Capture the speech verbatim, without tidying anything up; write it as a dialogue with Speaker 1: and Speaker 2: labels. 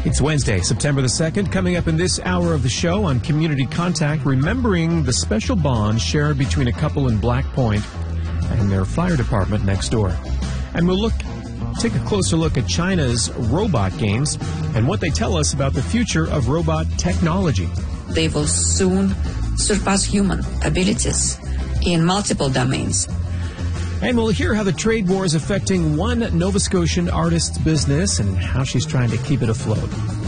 Speaker 1: It's Wednesday, September the second. Coming up in this hour of the show on Community Contact, remembering the special bond shared between a couple in Black Point and their fire department next door. And we'll look, take a closer look at China's robot games and what they tell us about the future of robot technology.
Speaker 2: They will soon surpass human abilities in multiple domains.
Speaker 1: And we'll hear how the trade war is affecting one Nova Scotian artist's business and how she's trying to keep it afloat.